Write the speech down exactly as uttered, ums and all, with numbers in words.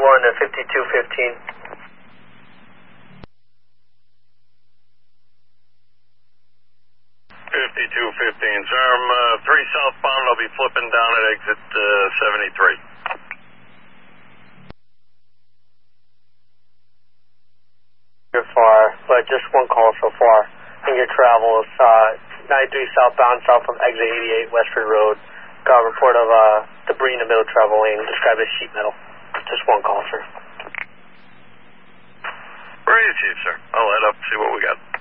one to fifty-two fifteen. fifty-two fifteen, sir. I'm uh, three southbound. I'll be flipping down at exit uh, seventy-three. You're far, but just one call so far. And your travel is uh, ninety-three southbound, south of exit eighty-eight, Westford Road. Got a report of uh, debris in the middle travel lane, described as sheet metal. Just one call, sir. Where are you, Chief, sir? I'll head up, see what we got.